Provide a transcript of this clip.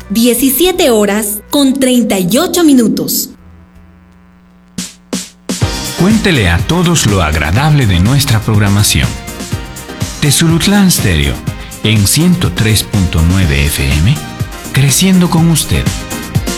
17 horas con 38 minutos. Cuéntele a todos lo agradable de nuestra programación. Tezulutlán Stereo, en 103.9 FM, creciendo con usted.